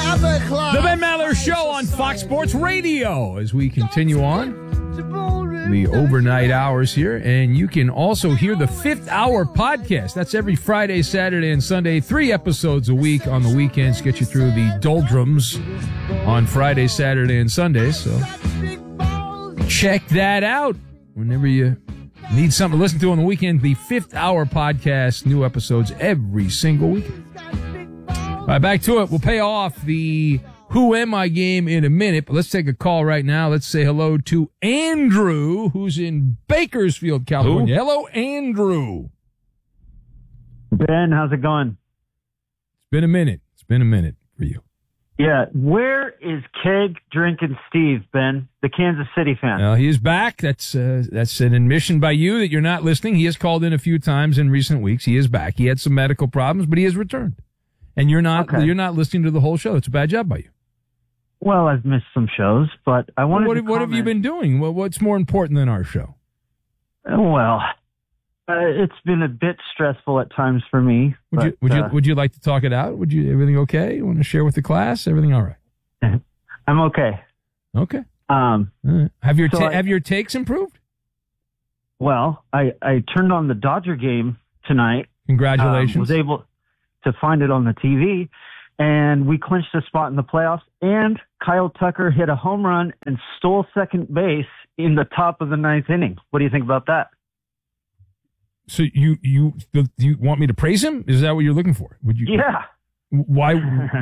The Ben Maller Show on Fox Sports Radio as we continue on the overnight hours here. And you can also hear the Fifth Hour podcast. That's every Friday, Saturday, and Sunday. 3 episodes a week on the weekends. Get you through the doldrums on Friday, Saturday, and Sunday. So check that out whenever you need something to listen to on the weekend. The Fifth Hour podcast. New episodes every single weekend. All right, back to it. We'll pay off the Who Am I game in a minute, but let's take a call right now. Let's say hello to Andrew, who's in Bakersfield, California. Who? Hello, Andrew. Ben, how's it going? It's been a minute. It's been a minute for you. Yeah. Where is Keg Drinking Steve, Ben, the Kansas City fan? He is back. That's an admission by you that you're not listening. He has called in a few times in recent weeks. He is back. He had some medical problems, but he has returned. And you're not listening to the whole show. It's a bad job by you. Well, I've missed some shows, but I wanted to What have you been doing? What's more important than our show? Well, it's been a bit stressful at times for me. Would you like to talk it out? Everything okay? You want to share with the class? Everything all right? I'm okay. Okay. Have your takes improved? Well, I turned on the Dodger game tonight. Congratulations. Was able to find it on the TV, and we clinched a spot in the playoffs, and Kyle Tucker hit a home run and stole second base in the top of the 9th inning. What do you think about that? So you want me to praise him? Is that what you're looking for? Would you? Yeah. Why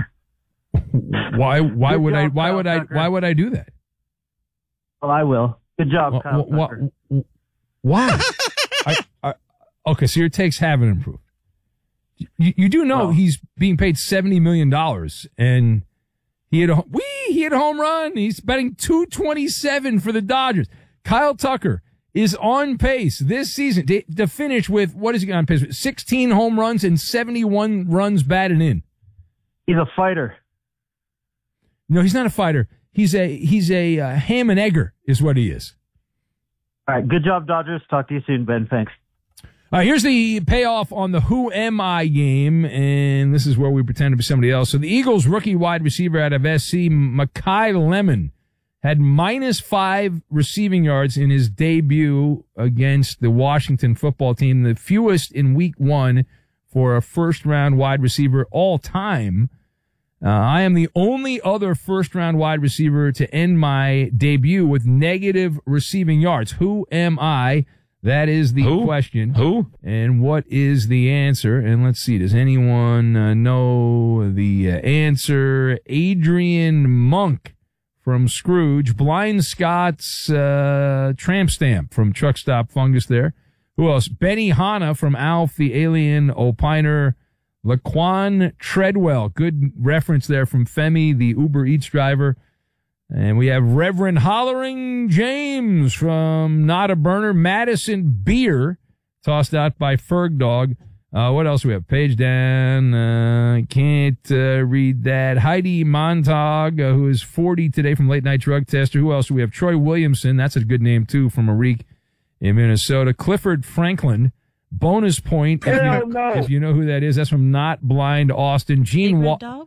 would I do that? Well, I will. Good job, Kyle Tucker. Why? Okay, so your takes haven't improved. You do know he's being paid $70 million, and he hit a home run. He's betting $227 for the Dodgers. Kyle Tucker is on pace this season to finish with, what is he on pace with? 16 home runs and 71 runs batted in. He's a fighter. No, he's not a fighter. He's a ham and egger is what he is. All right. Good job, Dodgers. Talk to you soon, Ben. Thanks. Here's the payoff on the Who Am I game, and this is where we pretend to be somebody else. So the Eagles rookie wide receiver out of SC, Mekhi Lemon, had -5 receiving yards in his debut against the Washington football team, the fewest in week 1 for a first-round wide receiver all time. I am the only other first-round wide receiver to end my debut with negative receiving yards. Who am I? That is the question. Who? And what is the answer? And let's see. Does anyone know the answer? Adrian Monk from Scrooge. Blind Scott's tramp stamp from Truck Stop Fungus there. Who else? Benny Hanna from Alf the Alien Opiner. Laquan Treadwell. Good reference there from Femi, the Uber Eats driver. And we have Reverend Hollering James from Not a Burner. Madison Beer, tossed out by Ferg Dog. What else do we have? Page down. Can't read that. Heidi Montag, who is 40 today from Late Night Drug Tester. Who else do we have? Troy Williamson. That's a good name, too, from Arik in Minnesota. Clifford Franklin. Bonus point. If you know who that is. That's from Not Blind Austin. Gene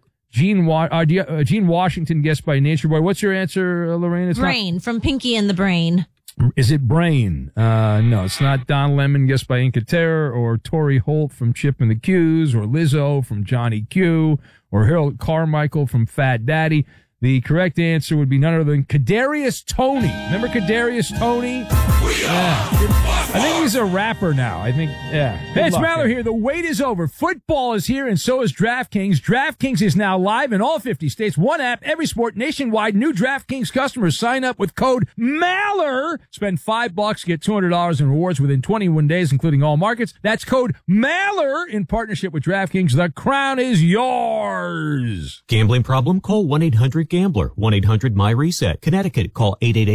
Washington, guessed by Nature Boy. What's your answer, Lorraine? Brain, from Pinky and the Brain. Is it Brain? No, it's not. Don Lemon, guessed by Inca Terror, or Tori Holt from Chip and the Q's, or Lizzo from Johnny Q, or Harold Carmichael from Fat Daddy. The correct answer would be none other than Kadarius Toney. Remember Kadarius Toney? I think he's a rapper now. Hey, it's Maller here. The wait is over. Football is here, and so is DraftKings. DraftKings is now live in all 50 states. One app, every sport, nationwide. New DraftKings customers sign up with code MALLER. Spend $5, get $200 in rewards within 21 days, including all markets. That's code MALLER in partnership with DraftKings. The crown is yours. Gambling problem? Call 1-800 Gambler, 1-800-MY-RESET. Connecticut, call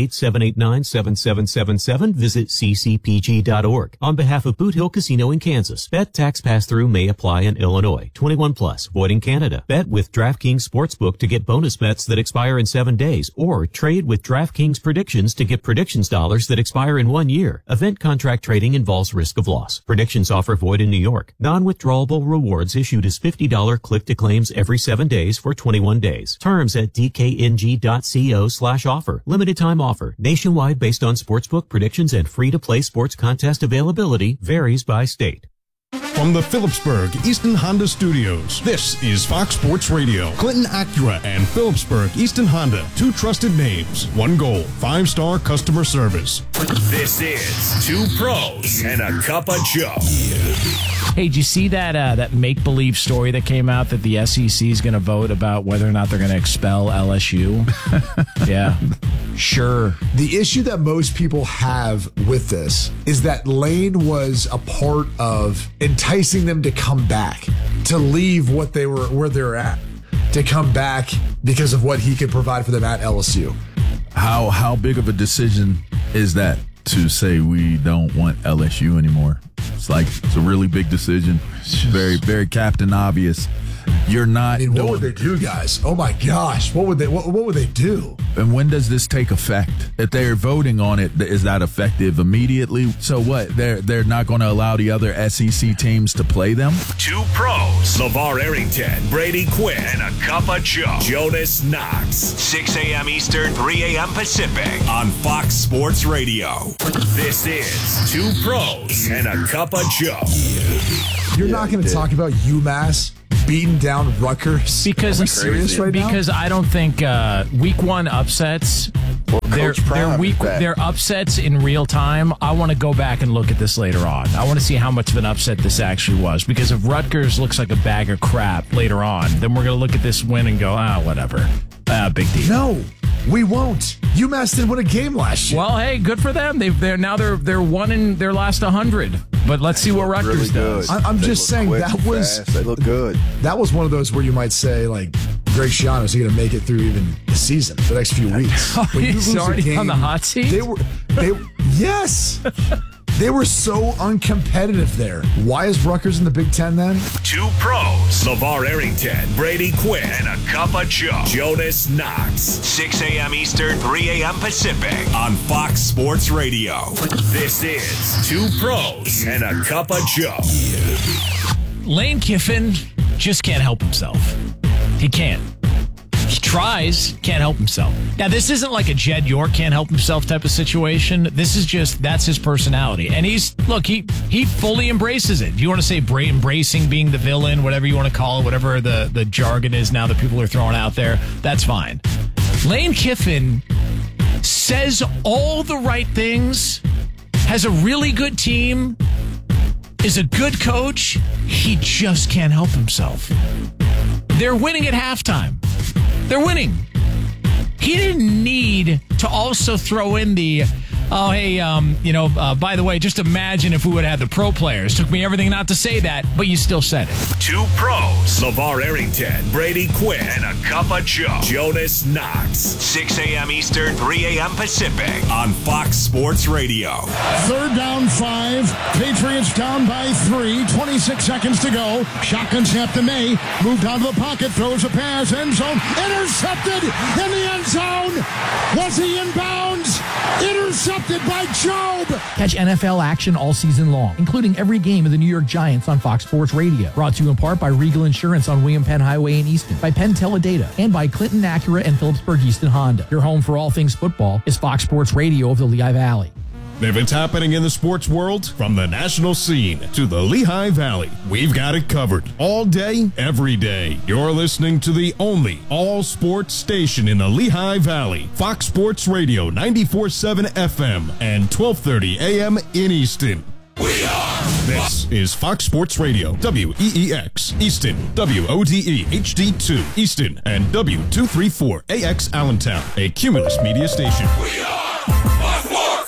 888-789-7777. Visit ccpg.org. On behalf of Boot Hill Casino in Kansas, bet tax pass-through may apply in Illinois. 21 plus, void in Canada. Bet with DraftKings Sportsbook to get bonus bets that expire in 7 days, or trade with DraftKings Predictions to get predictions dollars that expire in 1 year. Event contract trading involves risk of loss. Predictions offer void in New York. Non-withdrawable rewards issued as $50 click-to-claims every 7 days for 21 days. Terms at dkng.co/offer. Limited time offer. Nationwide based on sportsbook predictions and free-to-play sports contest availability. Varies by state. From the Phillipsburg Easton Honda Studios, this is Fox Sports Radio. Clinton Acura and Phillipsburg Easton Honda, 2 trusted names, 1 goal, 5-star customer service. This is 2 pros and a cup of Joe. Hey, did you see that make-believe story that came out that the SEC is going to vote about whether or not they're going to expel LSU? Yeah, sure. The issue that most people have with this is that Lane was a part of enticing them to come back, to leave where they're at, to come back because of what he could provide for them at LSU. How big of a decision is that to say we don't want LSU anymore? It's a really big decision. Very, very Captain Obvious. You're not. I mean, what would they do, guys? Oh my gosh, what would they do? And when does this take effect? If they're voting on it, is that effective immediately? So what? They're not going to allow the other SEC teams to play them? 2 pros, LeVar Arrington, Brady Quinn, and a cup of Joe, Jonas Knox. 6 a.m. Eastern, 3 a.m. Pacific on Fox Sports Radio. This is 2 pros and a cup of Joe. You're not going to talk about UMass beating down Rutgers? Because are we serious right now? Because I don't think week 1 upsets. They're upsets in real time. I want to go back and look at this later on. I want to see how much of an upset this actually was. Because if Rutgers looks like a bag of crap later on, then we're going to look at this win and go, whatever. Big deal. No, we won't. UMass didn't win a game last year. Well, hey, good for them. They're 1 in their last 100. But let's see what Rutgers really does. I'm just saying they look good. That was one of those where you might say, like, Greg Schiano is going to make it through even the season, the next few weeks. He's already on the hot seat? Yes. They were so uncompetitive there. Why is Rutgers in the Big Ten then? 2 pros, LeVar Arrington, Brady Quinn, and a cup of Joe, Jonas Knox. 6 a.m. Eastern, 3 a.m. Pacific on Fox Sports Radio. This is 2 pros and a cup of Joe. Lane Kiffin just can't help himself. He can't. He tries, can't help himself. Now, this isn't like a Jed York can't help himself type of situation. This is just, that's his personality. And he fully embraces it. Do you want to say embracing being the villain, whatever you want to call it, whatever the jargon is now that people are throwing out there, that's fine. Lane Kiffin says all the right things, has a really good team, is a good coach. He just can't help himself. They're winning at halftime. They're winning. He didn't need to also throw in the, by the way, just imagine if we would have had the pro players. Took me everything not to say that, but you still said it. 2 pros, LeVar Arrington, Brady Quinn, and a cup of Joe, Jonas Knox. 6 a.m. Eastern, 3 a.m. Pacific on Fox Sports Radio. 3rd down 5. Patriots down by 3. 26 seconds to go. Shotgun snap to May. Moved out of the pocket. Throws a pass. End zone. Intercepted in the end zone. Was he in bounds? Intercepted by Job. Catch NFL action all season long, including every game of the New York Giants on Fox Sports Radio. Brought to you in part by Regal Insurance on William Penn Highway in Easton, by Penn Teledata, and by Clinton Acura and Phillipsburg Easton Honda. Your home for all things football is Fox Sports Radio of the Lehigh Valley. If it's happening in the sports world, from the national scene to the Lehigh Valley, we've got it covered. All day, every day. You're listening to the only all-sports station in the Lehigh Valley. Fox Sports Radio, 94.7 FM and 1230 AM in Easton. This is Fox Sports Radio, WEEX, Easton, WODE, HD2, Easton, and W234AX Allentown, a Cumulus media station. And here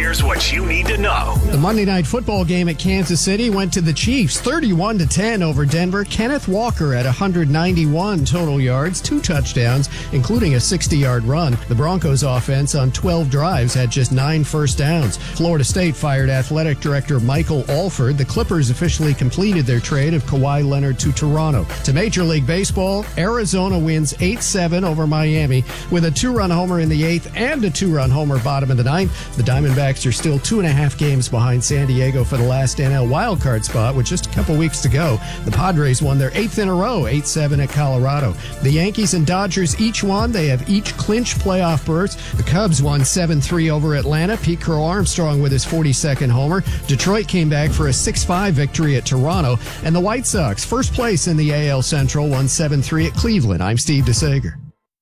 Here's what you need to know. The Monday Night Football game at Kansas City went to the Chiefs, 31-10 over Denver. Kenneth Walker at 191 total yards, 2 touchdowns, including a 60-yard run. The Broncos offense on 12 drives had just 9 first downs. Florida State fired athletic director Michael Alford. The Clippers officially completed their trade of Kawhi Leonard to Toronto. To Major League Baseball, Arizona wins 8-7 over Miami with a 2-run homer in the 8th and a 2-run homer bottom of the 9th. The Diamondbacks are still 2.5 games behind San Diego for the last NL wildcard spot with just a couple weeks to go. The Padres won their 8th in a row, 8-7 at Colorado. The Yankees and Dodgers each won. They have each clinched playoff berths. The Cubs won 7-3 over Atlanta. Pete Crow Armstrong with his 42nd homer. Detroit came back for a 6-5 victory at Toronto. And the White Sox, first place in the AL Central, won 7-3 at Cleveland. I'm Steve DeSager.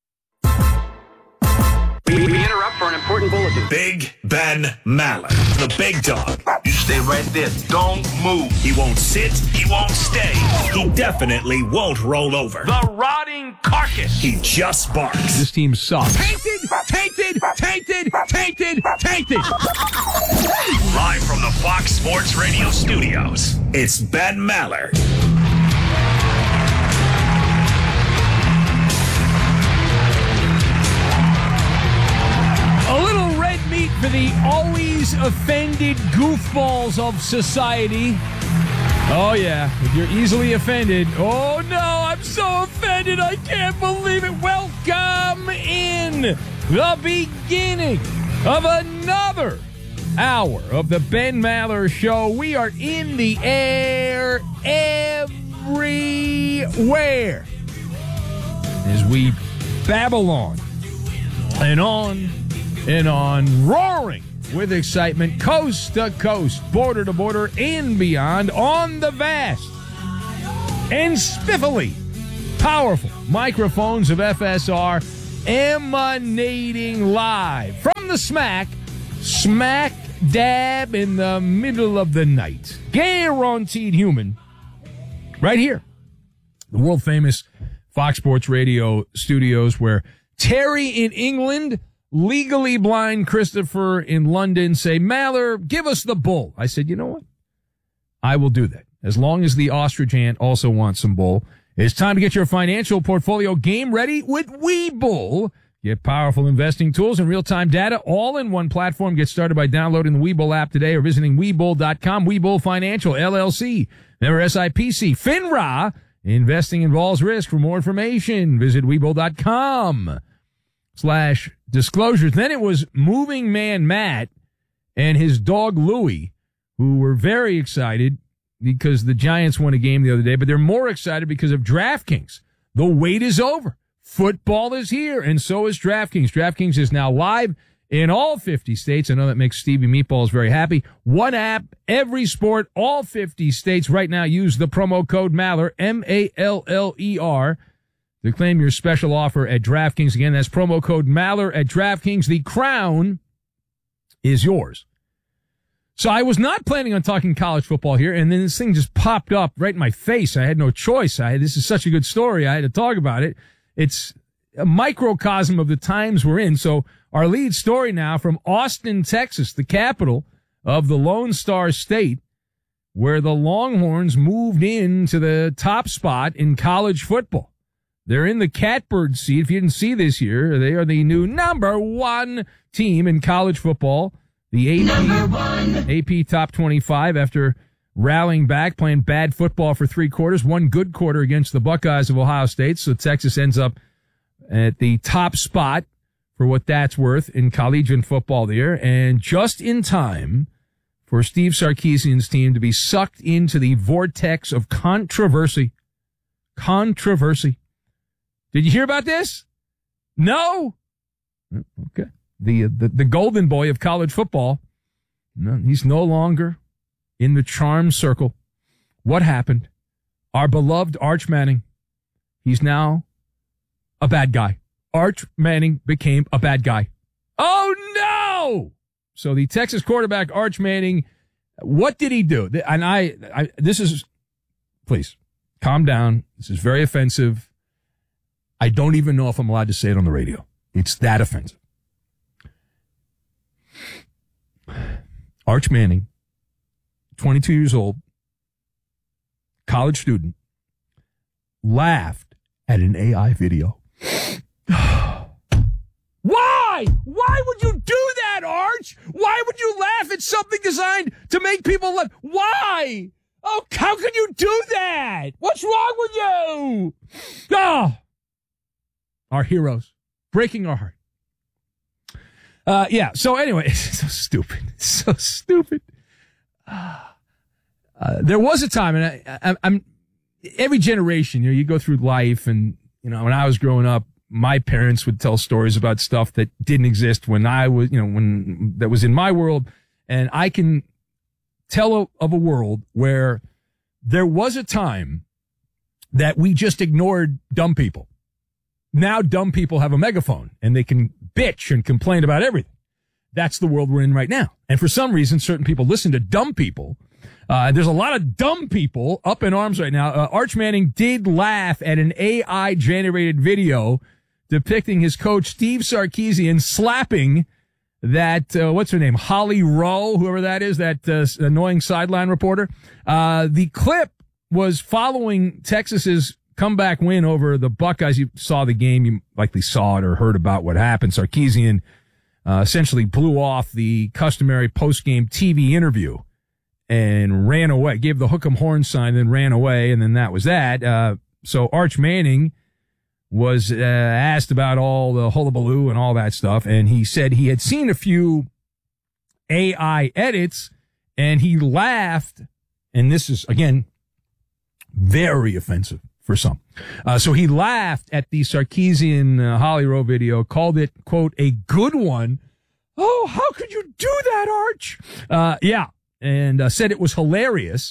We interrupt for an important bulletin. Big Ben Maller, the big dog. You stay right there. Don't move. He won't sit. He won't stay. He definitely won't roll over. The rotting carcass. He just barks. This team sucks. Tainted. Live from the Fox Sports Radio studios, it's Ben Maller. A little red meat for the always offended goofballs of society. Oh, yeah. If you're easily offended. Oh, no, I'm so offended. I can't believe it. Welcome in the beginning of another hour of the Ben Maller Show. We are in the air everywhere as we babble on and on and on, roaring with excitement, coast to coast, border to border, and beyond, on the vast and spiffily powerful microphones of FSR, emanating live from the smack dab in the middle of the night. Guaranteed human, right here, the world famous Fox Sports Radio studios, where Terry in England, legally blind Christopher in London say, Maller, give us the bull. I said, you know what? I will do that. As long as the ostrich ant also wants some bull. It's time to get your financial portfolio game ready with Webull. Get powerful investing tools and real-time data all in one platform. Get started by downloading the Webull app today or visiting Webull.com. Webull Financial, LLC, member SIPC, FINRA. Investing involves risk. For more information, visit Webull.com/disclosures. Then it was Moving Man Matt and his dog Louie, who were very excited because the Giants won a game the other day, but they're more excited because of DraftKings. The wait is over. Football is here, and so is DraftKings. DraftKings is now live in all 50 states. I know that makes Stevie Meatballs very happy. One app, every sport, all 50 states. Right now, use the promo code Maller, M-A-L-L-E-R, to claim your special offer at DraftKings. Again, that's promo code Maller at DraftKings. The crown is yours. So I was not planning on talking college football here, and then this thing just popped up right in my face. I had no choice. This is such a good story. I had to talk about it. It's a microcosm of the times we're in. So our lead story now from Austin, Texas, the capital of the Lone Star State, where the Longhorns moved into the top spot in college football. They're in the catbird seat. If you didn't see this year, they are the new number 1 team in college football. The AP Top 25 after rallying back, playing bad football for 3 quarters, 1 good quarter against the Buckeyes of Ohio State. So Texas ends up at the top spot for what that's worth in collegiate football there. And just in time for Steve Sarkisian's team to be sucked into the vortex of controversy. Controversy. Did you hear about this? No? Okay. The golden boy of college football, no, he's no longer in the charm circle. What happened? Our beloved Arch Manning, he's now a bad guy. Arch Manning became a bad guy. Oh, no! So the Texas quarterback, Arch Manning, what did he do? And this is, please, calm down. This is very offensive. I don't even know if I'm allowed to say it on the radio. It's that offensive. Arch Manning, 22 years old, college student, laughed at an AI video. Why? Why would you do that, Arch? Why would you laugh at something designed to make people laugh? Why? Oh, how can you do that? What's wrong with you? Oh, our heroes, breaking our heart. Yeah, so anyway, it's so stupid. It's so stupid. There was a time, and I'm every generation, you go through life, and, when I was growing up, my parents would tell stories about stuff that didn't exist when I was, when that was in my world. And I can tell of a world where there was a time that we just ignored dumb people. Now dumb people have a megaphone and they can bitch and complain about everything. That's the world we're in right now. And for some reason, certain people listen to dumb people. There's a lot of dumb people up in arms right now. Arch Manning did laugh at an AI-generated video depicting his coach, Steve Sarkisian, slapping that, what's her name, Holly Rowe, whoever that is, that annoying sideline reporter. The clip was following Texas's comeback win over the Buckeyes. You saw the game. You likely saw it or heard about what happened. Sarkisian essentially blew off the customary post-game TV interview and ran away, gave the hook 'em horn sign, then ran away, and then that was that. So Arch Manning was asked about all the hullabaloo and all that stuff, and he said he had seen a few AI edits, and he laughed, and this is, again, very offensive for some. So he laughed at the Sarkisian Holly Rowe video, called it, quote, a good one. Oh, how could you do that, Arch? Yeah. And said it was hilarious.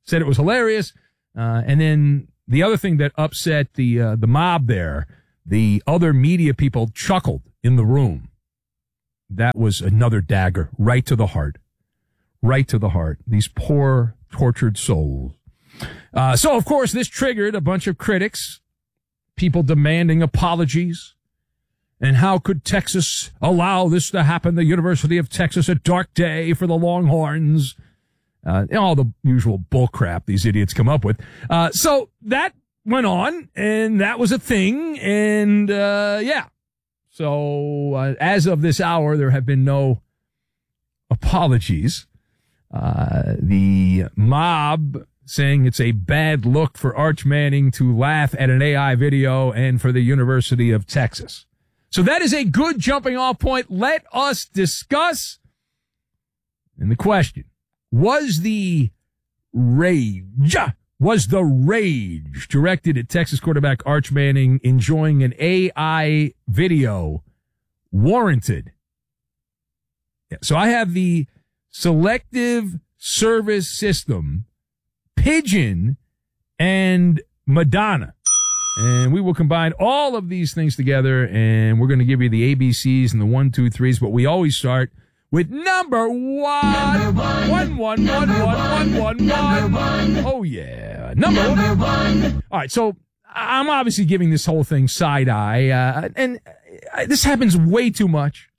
And then the other thing that upset the mob there, the other media people chuckled in the room. That was another dagger right to the heart. Right to the heart. These poor, tortured souls. So, of course, this triggered a bunch of critics, people demanding apologies. And how could Texas allow this to happen? The University of Texas, a dark day for the Longhorns. All the usual bullcrap these idiots come up with. So that went on, and that was a thing. And, yeah. So as of this hour, there have been no apologies. The mob saying it's a bad look for Arch Manning to laugh at an AI video and for the University of Texas. So that is a good jumping off point. Let us discuss. And the question, was the rage directed at Texas quarterback Arch Manning enjoying an AI video warranted? Yeah, so I have the Selective Service System, Pigeon, and Madonna. And we will combine all of these things together, and we're going to give you the ABCs and the 1, 2, 3s, but we always start with number one. One. Oh, yeah. Number one. All right, so I'm obviously giving this whole thing side eye, and this happens way too much,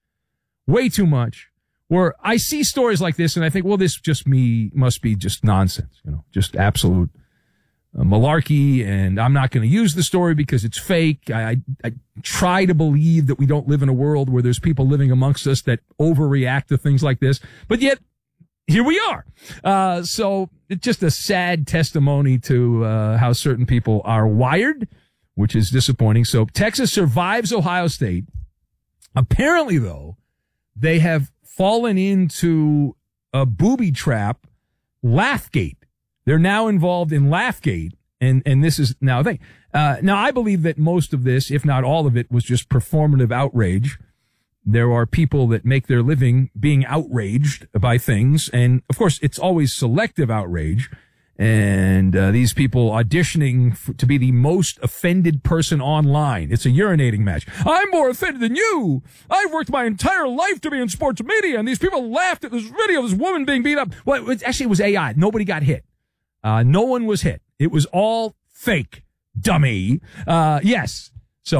where I see stories like this, and I think, well, this must be just nonsense, just absolute malarkey, and I'm not going to use the story because it's fake. I try to believe that we don't live in a world where there's people living amongst us that overreact to things like this, but yet here we are. So it's just a sad testimony to how certain people are wired, which is disappointing. So Texas survives Ohio State. Apparently, though, they have fallen into a booby trap, Laughgate. They're now involved in Laughgate, and this is now a thing. Now, I believe that most of this, if not all of it, was just performative outrage. There are people that make their living being outraged by things, and, of course, it's always selective outrage, and these people auditioning to be the most offended person online. It's a urinating match. I'm more offended than you. I've worked my entire life to be in sports media, and these people laughed at this video of this woman being beat up. Well, it was AI. Nobody got hit. No one was hit. It was all fake, dummy. Yes. So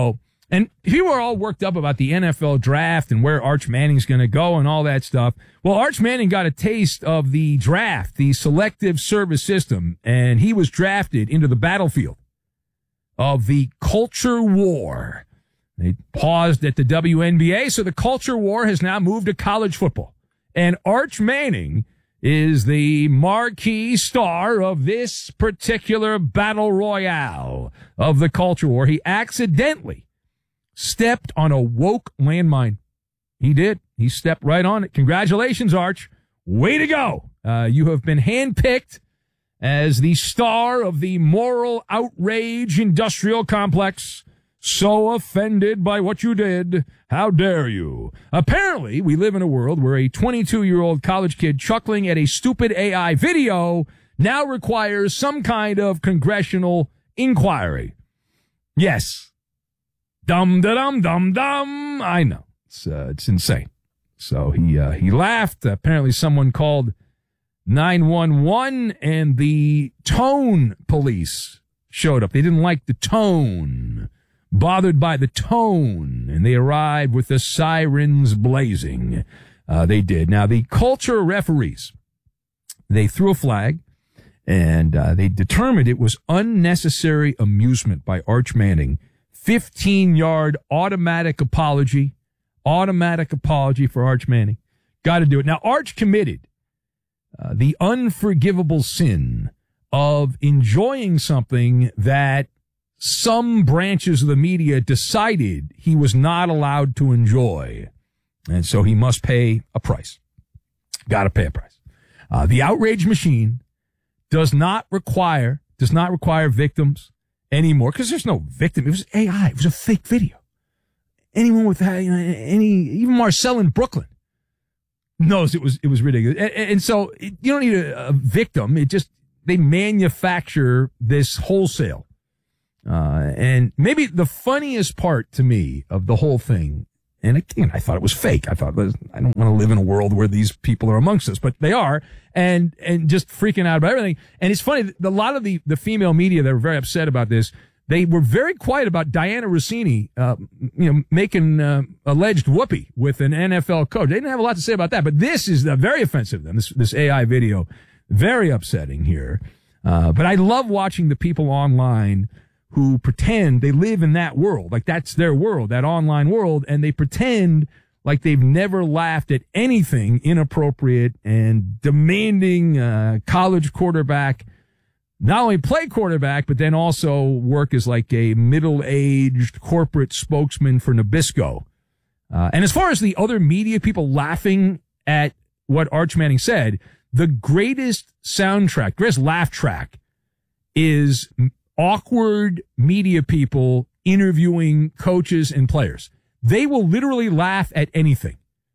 And people are all worked up about the NFL draft and where Arch Manning's going to go and all that stuff. Well, Arch Manning got a taste of the draft, the selective service system, and he was drafted into the battlefield of the culture war. They paused at the WNBA, so the culture war has now moved to college football. And Arch Manning is the marquee star of this particular battle royale of the culture war. He accidentally stepped on a woke landmine. He did. He stepped right on it. Congratulations, Arch. Way to go. You have been handpicked as the star of the moral outrage industrial complex. So offended by what you did. How dare you? Apparently, we live in a world where a 22-year-old college kid chuckling at a stupid AI video now requires some kind of congressional inquiry. Yes. Dum-da-dum-dum-dum. I know. It's insane. So he laughed. Apparently someone called 911 and the tone police showed up. They didn't like the tone. Bothered by the tone, and they arrived with the sirens blazing. They did. Now, the culture referees, they threw a flag, and they determined it was unnecessary amusement by Arch Manning. 15-yard automatic apology for Arch Manning. Got to do it. Now, Arch committed the unforgivable sin of enjoying something that some branches of the media decided he was not allowed to enjoy. And so he must pay a price. Got to pay a price. The outrage machine does not require victims anymore, because there's no victim. It was AI. It was a fake video. Anyone with even Marcel in Brooklyn knows it was ridiculous. And so you don't need a victim. They manufacture this wholesale. And maybe the funniest part to me of the whole thing, and again, I thought it was fake. I thought, I don't want to live in a world where these people are amongst us, but they are, and just freaking out about everything. And it's funny, a lot of the female media that were very upset about this, they were very quiet about Diana Rossini, making alleged whoopee with an NFL coach. They didn't have a lot to say about that, but this is very offensive. Then this AI video, very upsetting here. But I love watching the people online who pretend they live in that world, like that's their world, that online world, and they pretend like they've never laughed at anything inappropriate, and demanding college quarterback not only play quarterback, but then also work as like a middle-aged corporate spokesman for Nabisco. And as far as the other media people laughing at what Arch Manning said, the greatest soundtrack, greatest laugh track is awkward media people interviewing coaches and players. They will literally laugh at anything.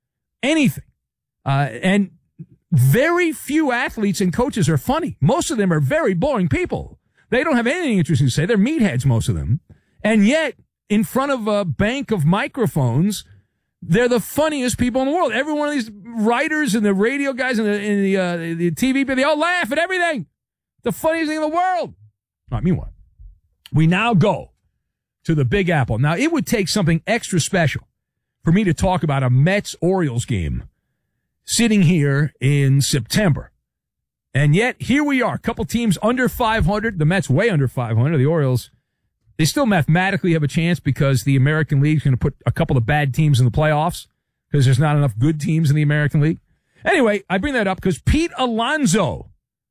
And very few athletes and coaches are funny. Most of them are very boring people. They don't have anything interesting to say. They're meatheads, most of them. And yet, in front of a bank of microphones, they're the funniest people in the world. Every one of these writers and the radio guys and the TV people, they all laugh at everything. The funniest thing in the world. All right, meanwhile, we now go to the Big Apple. Now, it would take something extra special for me to talk about a Mets-Orioles game sitting here in September. And yet, here we are, a couple teams under 500. The Mets way under 500. The Orioles, they still mathematically have a chance because the American League is going to put a couple of bad teams in the playoffs because there's not enough good teams in the American League. Anyway, I bring that up because Pete Alonso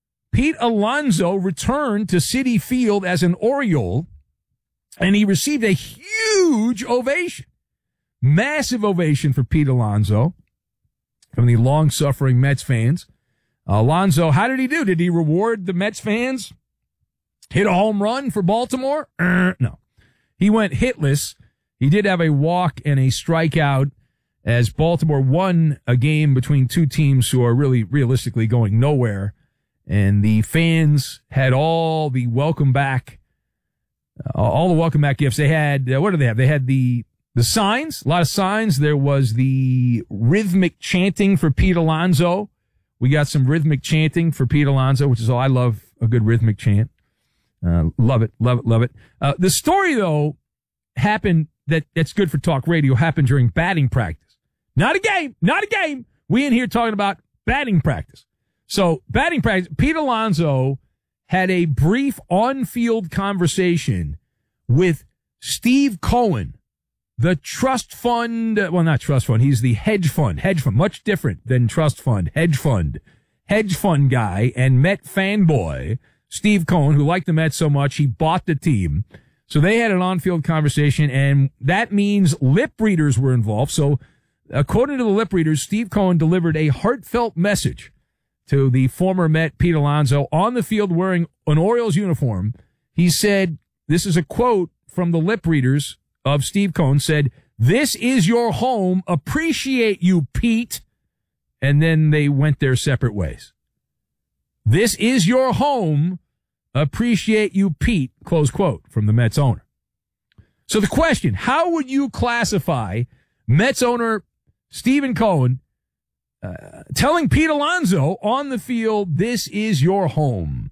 returned to Citi Field as an Oriole, and he received a huge ovation. Massive ovation for Pete Alonso from the long-suffering Mets fans. Alonso, how did he do? Did he reward the Mets fans? Hit a home run for Baltimore? No. He went hitless. He did have a walk and a strikeout as Baltimore won a game between two teams who are really realistically going nowhere. And the fans had all the welcome back gifts. They had, what did they have? They had the signs, a lot of signs. There was the rhythmic chanting for Pete Alonso. We got some rhythmic chanting for Pete Alonso, which is all I love, a good rhythmic chant. Love it. The story, though, happened that's good for talk radio happened during batting practice. Not a game. Not a game. We in here talking about batting practice. So batting practice, Pete Alonso had a brief on-field conversation with Steve Cohen, the trust fund, well, not trust fund. He's the hedge fund, much different than trust fund, hedge fund guy and Met fanboy, Steve Cohen, who liked the Mets so much, he bought the team. So they had an on-field conversation, and that means lip readers were involved. So according to the lip readers, Steve Cohen delivered a heartfelt message to the former Met, Pete Alonso, on the field wearing an Orioles uniform. He said, this is a quote from the lip readers of Steve Cohen, said, "This is your home. Appreciate you, Pete." And then they went their separate ways. This is your home. Appreciate you, Pete, close quote from the Mets owner. So the question, how would you classify Mets owner Stephen Cohen telling Pete Alonso on the field, this is your home?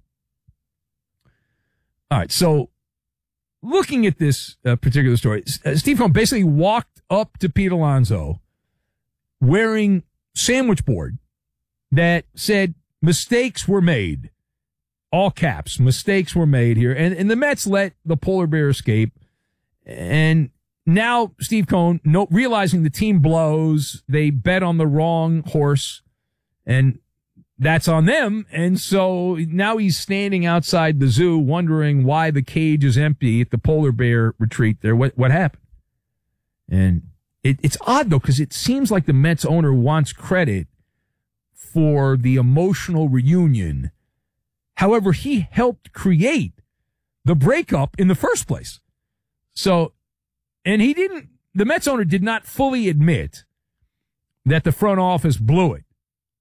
All right, so looking at this particular story, Steve Cohen basically walked up to Pete Alonso wearing sandwich board that said, mistakes were made. All caps, mistakes were made here. And the Mets let the polar bear escape. And now Steve Cohen, realizing the team blows, they bet on the wrong horse, and that's on them. And so now he's standing outside the zoo wondering why the cage is empty at the polar bear retreat there. What happened? And it's odd, though, because it seems like the Mets owner wants credit for the emotional reunion. However, he helped create the breakup in the first place. So, and the Mets owner did not fully admit that the front office blew it.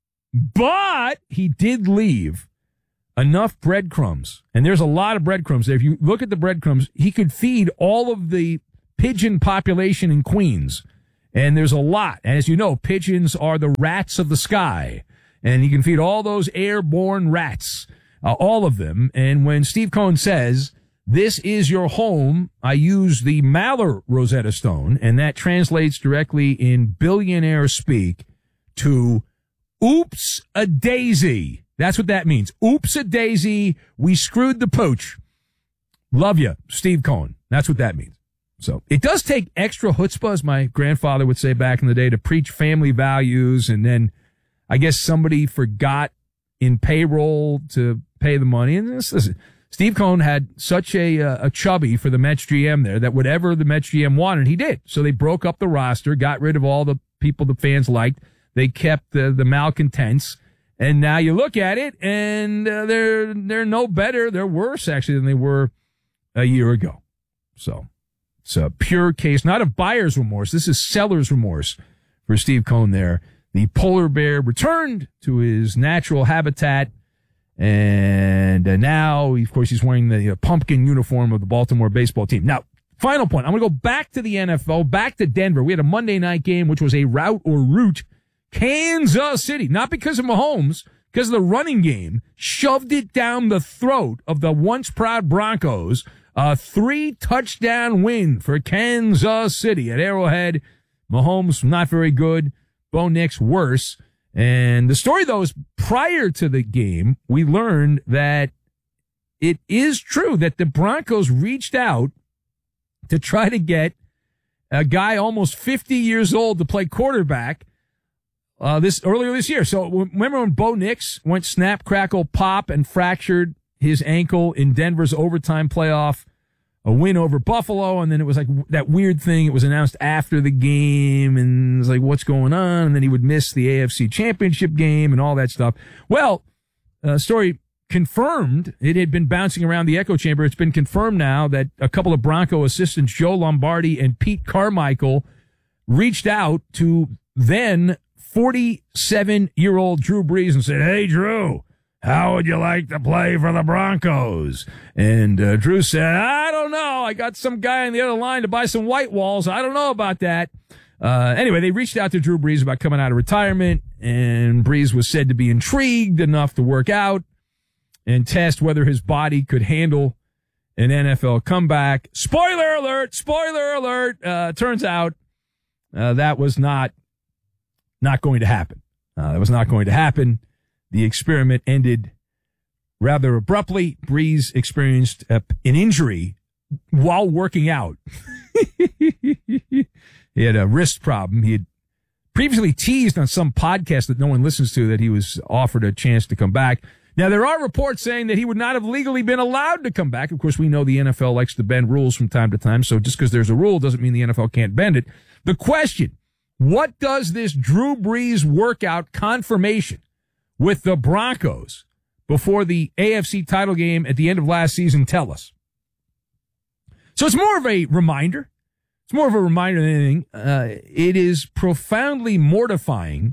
But he did leave enough breadcrumbs. And there's a lot of breadcrumbs there. If you look at the breadcrumbs, he could feed all of the pigeon population in Queens. And there's a lot. And as you know, pigeons are the rats of the sky. And he can feed all those airborne rats. All of them. And when Steve Cohen says, this is your home, I use the Maller Rosetta Stone, and that translates directly in billionaire speak to oops a daisy. That's what that means. Oops a daisy. We screwed the pooch. Love you, Steve Cohen. That's what that means. So it does take extra chutzpah, as my grandfather would say back in the day, to preach family values. And then I guess somebody forgot in payroll to pay the money. And listen, Steve Cohen had such a chubby for the Mets GM there that whatever the Mets GM wanted, he did. So they broke up the roster, got rid of all the people the fans liked. They kept the malcontents. And now you look at it, and they're no better. They're worse, actually, than they were a year ago. So it's a pure case, not of buyer's remorse. This is seller's remorse for Steve Cohen there. The polar bear returned to his natural habitat, and now, of course, he's wearing the pumpkin uniform of the Baltimore baseball team. Now, final point. I'm going to go back to the NFL, back to Denver. We had a Monday night game, which was a rout. Kansas City, not because of Mahomes, because of the running game, shoved it down the throat of the once proud Broncos. A 3-touchdown win for Kansas City at Arrowhead. Mahomes, not very good. Bo Nix, worse. And the story, though, is prior to the game, we learned that it is true that the Broncos reached out to try to get a guy almost 50 years old to play quarterback earlier this year. So remember when Bo Nix went snap, crackle, pop, and fractured his ankle in Denver's overtime playoff, a win over Buffalo, and then it was like that weird thing. It was announced after the game, and it was like, what's going on? And then he would miss the AFC Championship game and all that stuff. Well, story confirmed. It had been bouncing around the echo chamber. It's been confirmed now that a couple of Bronco assistants, Joe Lombardi and Pete Carmichael, reached out to then 47-year-old Drew Brees and said, "Hey, Drew, how would you like to play for the Broncos?" And Drew said, "I don't know. I got some guy on the other line to buy some white walls. I don't know about that." Anyway, they reached out to Drew Brees about coming out of retirement, and Brees was said to be intrigued enough to work out and test whether his body could handle an NFL comeback. Spoiler alert! Spoiler alert! Turns out that was not going to happen. That was not going to happen. The experiment ended rather abruptly. Brees experienced an injury while working out. He had a wrist problem. He had previously teased on some podcast that no one listens to that he was offered a chance to come back. Now, there are reports saying that he would not have legally been allowed to come back. Of course, we know the NFL likes to bend rules from time to time, so just because there's a rule doesn't mean the NFL can't bend it. The question, what does this Drew Brees workout confirmation with the Broncos before the AFC title game at the end of last season tell us? So it's more of a reminder. It's more of a reminder than anything. It is profoundly mortifying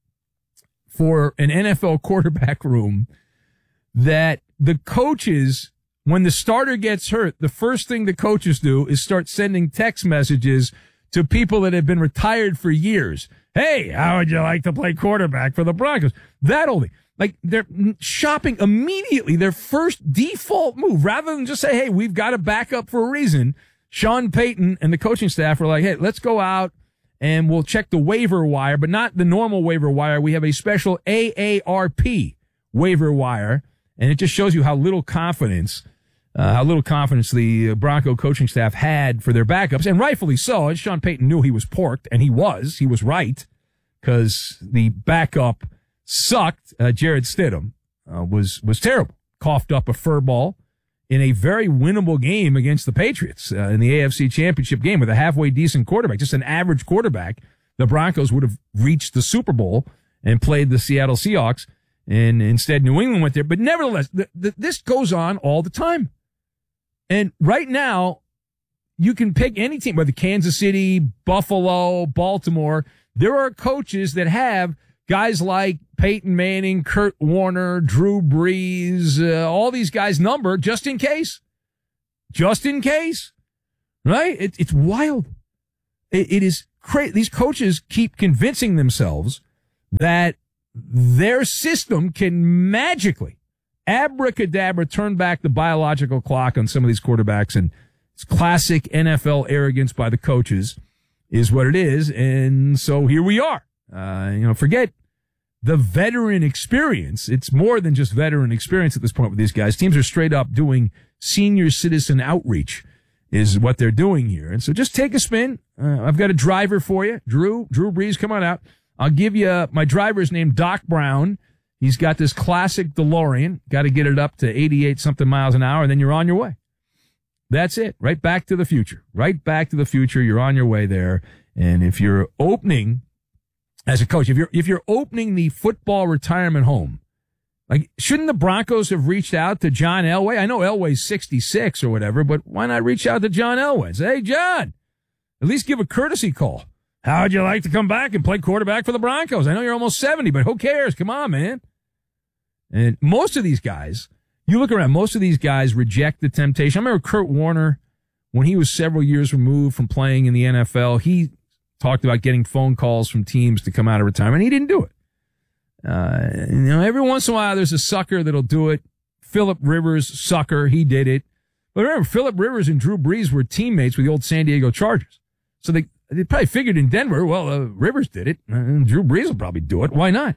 for an NFL quarterback room that the coaches, when the starter gets hurt, the first thing the coaches do is start sending text messages to people that have been retired for years. Hey, how would you like to play quarterback for the Broncos? That only. Like, they're shopping immediately. Their first default move, rather than just say, hey, we've got a backup for a reason. Sean Payton and the coaching staff were like, hey, let's go out and we'll check the waiver wire, but not the normal waiver wire. We have a special AARP waiver wire, and it just shows you how little confidence the Bronco coaching staff had for their backups, and rightfully so. And Sean Payton knew he was porked, and he was right, because the backup sucked. Jarrett Stidham was terrible. Coughed up a fur ball in a very winnable game against the Patriots in the AFC Championship game with a halfway decent quarterback, just an average quarterback. The Broncos would have reached the Super Bowl and played the Seattle Seahawks, and instead New England went there. But nevertheless, this goes on all the time. And right now, you can pick any team, whether Kansas City, Buffalo, Baltimore. There are coaches that have guys like Peyton Manning, Kurt Warner, Drew Brees, all these guys numbered just in case. Just in case. Right? It's wild. It is crazy. These coaches keep convincing themselves that their system can magically, abracadabra, turn back the biological clock on some of these quarterbacks. And it's classic NFL arrogance by the coaches is what it is. And so here we are. Forget the veteran experience. It's more than just veteran experience at this point with these guys. Teams are straight up doing senior citizen outreach is what they're doing here. And so just take a spin. I've got a driver for you. Drew Brees, come on out. I'll give you my driver's name, Doc Brown. He's got this classic DeLorean. Got to get it up to 88 something miles an hour, and then you're on your way. That's it. Right back to the future. Right back to the future. You're on your way there. And if you're opening, as a coach, if you're opening the football retirement home, like, shouldn't the Broncos have reached out to John Elway? I know Elway's 66 or whatever, but why not reach out to John Elway and say, hey, John, at least give a courtesy call. How would you like to come back and play quarterback for the Broncos? I know you're almost 70, but who cares? Come on, man. And most of these guys, you look around, most of these guys reject the temptation. I remember Kurt Warner, when he was several years removed from playing in the NFL, he talked about getting phone calls from teams to come out of retirement. He didn't do it. Every once in a while, there's a sucker that'll do it. Phillip Rivers, sucker, he did it. But remember, Phillip Rivers and Drew Brees were teammates with the old San Diego Chargers. So they probably figured in Denver, Rivers did it. Drew Brees will probably do it. Why not?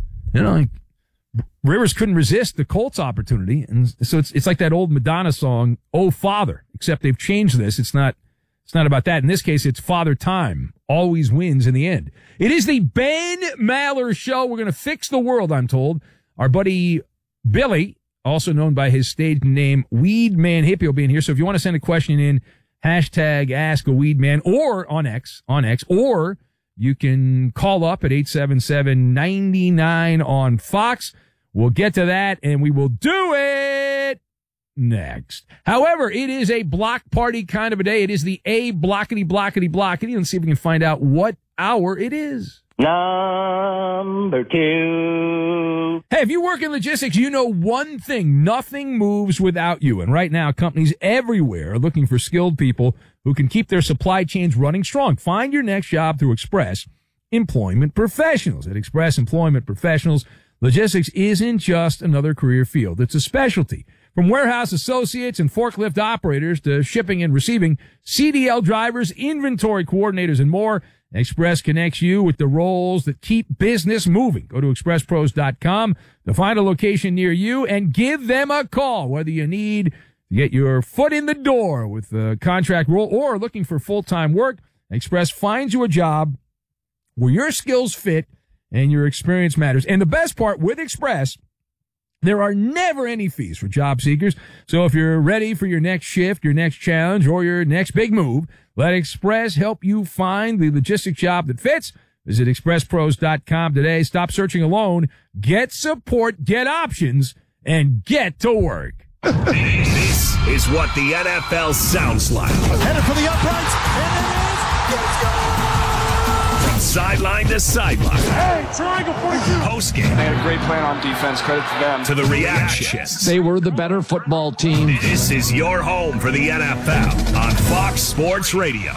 Rivers couldn't resist the Colts opportunity. And so it's like that old Madonna song, Oh Father, except they've changed this. It's not about that. In this case, it's Father Time always wins in the end. It is the Ben Maller Show. We're going to fix the world, I'm told. Our buddy Billy, also known by his stage name, Weed Man Hippie, will be in here. So if you want to send a question in, hashtag Ask a Weed Man, or on X, or you can call up at 877-99 on Fox. We'll get to that, and we will do it next. However, it is a block party kind of a day. It is the A blockety blockety blockety. Let's see if we can find out what hour it is. Number 2. Hey, if you work in logistics, you know one thing. Nothing moves without you. And right now, companies everywhere are looking for skilled people who can keep their supply chains running strong. Find your next job through Express Employment Professionals. At Express Employment Professionals, logistics isn't just another career field. It's a specialty. From warehouse associates and forklift operators to shipping and receiving, CDL drivers, inventory coordinators, and more, Express connects you with the roles that keep business moving. Go to expresspros.com to find a location near you and give them a call, whether you need to get your foot in the door with a contract role or looking for full-time work. Express finds you a job where your skills fit and your experience matters. And the best part with Express, there are never any fees for job seekers. So if you're ready for your next shift, your next challenge, or your next big move, let Express help you find the logistic job that fits. Visit expresspros.com today. Stop searching alone. Get support, get options, and get to work. This is what the NFL sounds like. Headed for the uprights, and it is. From sideline to sideline. Hey, triangle 42. Postgame. They had a great plan on defense. Credit to them. To the reactions. They were the better football team. This is your home for the NFL on Fox Sports Radio.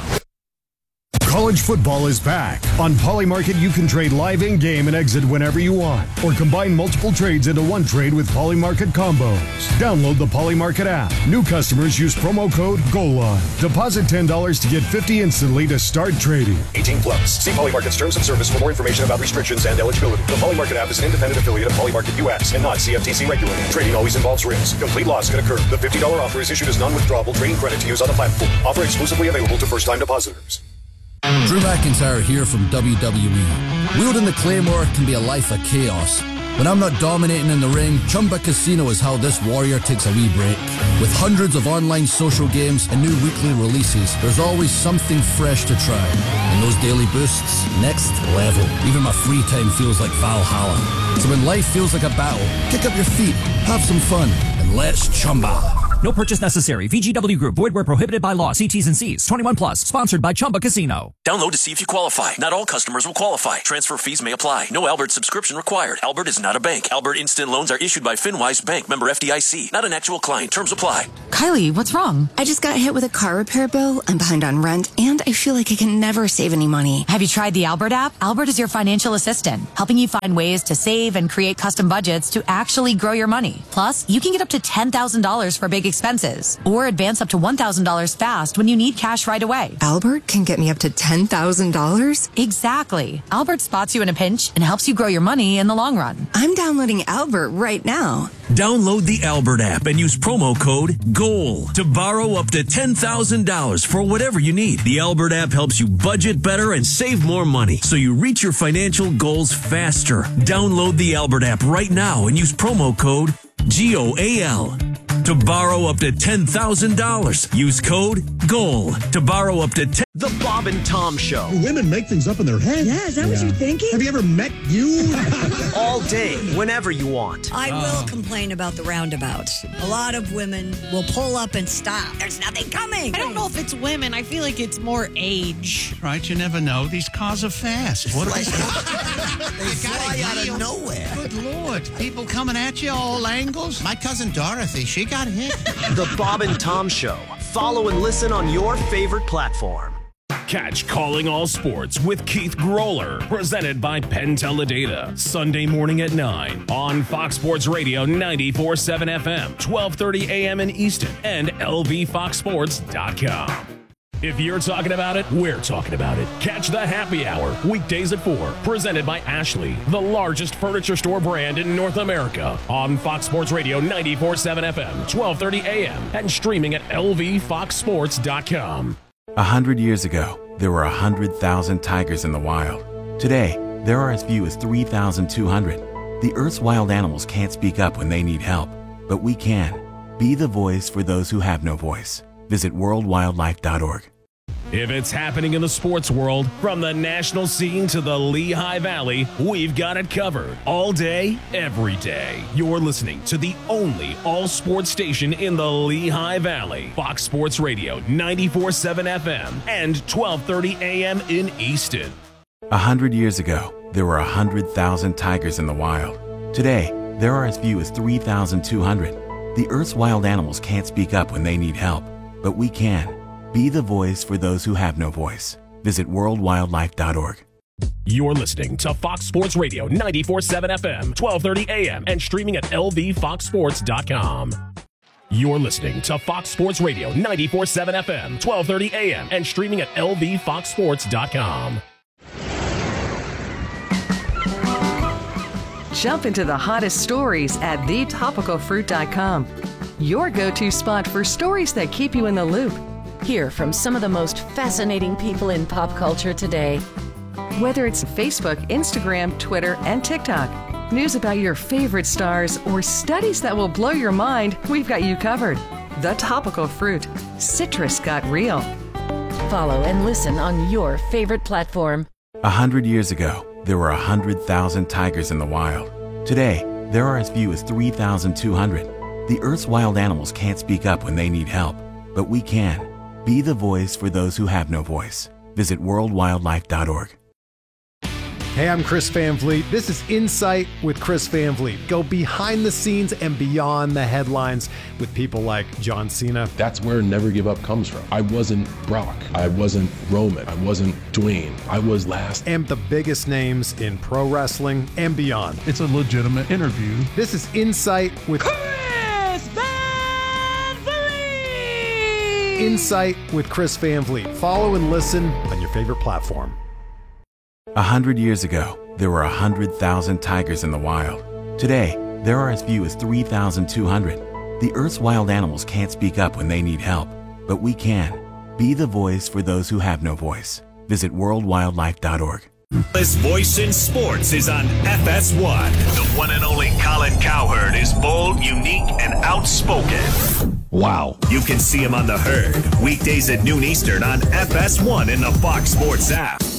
College football is back. On Polymarket, you can trade live in-game and exit whenever you want, or combine multiple trades into one trade with Polymarket combos. Download the Polymarket app. New customers use promo code GOALLINE. Deposit $10 to get $50 instantly to start trading. 18 plus. See Polymarket's terms of service for more information about restrictions and eligibility. The Polymarket app is an independent affiliate of Polymarket US and not CFTC regulated. Trading always involves risk. Complete loss can occur. The $50 offer is issued as non-withdrawable trading credit to use on the platform. Offer exclusively available to first-time depositors. Drew McIntyre here from WWE. Wielding the Claymore can be a life of chaos. When I'm not dominating in the ring, Chumba Casino is how this warrior takes a wee break. With hundreds of online social games and new weekly releases, there's always something fresh to try. And those daily boosts, next level. Even my free time feels like Valhalla. So when life feels like a battle, kick up your feet, have some fun, and let's Chumba. No purchase necessary. VGW Group. Void where prohibited by law. See T's and C's. 21 plus. Sponsored by Chumba Casino. Download to see if you qualify. Not all customers will qualify. Transfer fees may apply. No Albert subscription required. Albert is not a bank. Albert Instant Loans are issued by FinWise Bank. Member FDIC. Not an actual client. Terms apply. Kylie, what's wrong? I just got hit with a car repair bill. I'm behind on rent, and I feel like I can never save any money. Have you tried the Albert app? Albert is your financial assistant, helping you find ways to save and create custom budgets to actually grow your money. Plus, you can get up to $10,000 for big expenses, or advance up to $1,000 fast when you need cash right away. Albert can get me up to $10,000? Exactly. Albert spots you in a pinch and helps you grow your money in the long run. I'm downloading Albert right now. Download the Albert app and use promo code GOAL to borrow up to $10,000 for whatever you need. The Albert app helps you budget better and save more money so you reach your financial goals faster. Download the Albert app right now and use promo code GOAL to borrow up to $10,000. Use code GOAL to borrow up to The Bob and Tom Show. Women make things up in their head. Yeah, is that what you're thinking? Have you ever met you? All day, whenever you want. I will complain about the roundabouts. A lot of women will pull up and stop. There's nothing coming. I don't know if it's women. I feel like it's more age. Right, you never know. These cars are fast. What are they? They fly out of nowhere. Good Lord. People coming at you all angles. My cousin Dorothy, she got hit. The Bob and Tom Show. Follow and listen on your favorite platform. Catch Calling All Sports with Keith Groller, presented by Penn Teledata, Sunday morning at 9 on Fox Sports Radio 94.7 FM, 12:30 a.m. in Easton, and lvfoxsports.com. If you're talking about it, we're talking about it. Catch the Happy Hour, weekdays at 4, presented by Ashley, the largest furniture store brand in North America, on Fox Sports Radio 94.7 FM, 12:30 a.m., and streaming at lvfoxsports.com. 100 years ago, there were 100,000 tigers in the wild. Today, there are as few as 3,200. The Earth's wild animals can't speak up when they need help, but we can. Be the voice for those who have no voice. Visit worldwildlife.org. If it's happening in the sports world, from the national scene to the Lehigh Valley, we've got it covered. All day, every day. You're listening to the only all-sports station in the Lehigh Valley. Fox Sports Radio, 94.7 FM and 12:30 a.m. in Easton. 100 years ago, there were 100,000 tigers in the wild. Today, there are as few as 3,200. The Earth's wild animals can't speak up when they need help, but we can. Be the voice for those who have no voice. Visit worldwildlife.org. You're listening to Fox Sports Radio 94.7 FM, 12:30 a.m. and streaming at lvfoxsports.com. You're listening to Fox Sports Radio 94.7 FM, 1230 AM, and streaming at lvfoxsports.com. Jump into the hottest stories at thetopicalfruit.com. Your go-to spot for stories that keep you in the loop. Hear from some of the most fascinating people in pop culture today. Whether it's Facebook, Instagram, Twitter, and TikTok, news about your favorite stars, or studies that will blow your mind, we've got you covered. The Topical Fruit. Citrus got real. Follow and listen on your favorite platform. 100 years ago, there were 100,000 tigers in the wild. Today, there are as few as 3,200. The Earth's wild animals can't speak up when they need help, but we can. Be the voice for those who have no voice. Visit worldwildlife.org. Hey, I'm Chris Van Vliet. This is Insight with Chris Van Vliet. Go behind the scenes and beyond the headlines with people like John Cena. That's where Never Give Up comes from. I wasn't Brock. I wasn't Roman. I wasn't Dwayne. I was last. And the biggest names in pro wrestling and beyond. It's a legitimate interview. This is Insight with Chris Van Vliet! Insight with Chris Van Vliet. Follow and listen on your favorite platform. 100 years ago, there were 100,000 tigers in the wild. Today, there are as few as 3,200. The Earth's wild animals can't speak up when they need help, but we can. Be the voice for those who have no voice. Visit worldwildlife.org. This voice in sports is on FS1. The one and only Colin Cowherd is bold, unique, and outspoken. Wow. You can see him on The Herd, weekdays at noon Eastern on FS1 in the Fox Sports app.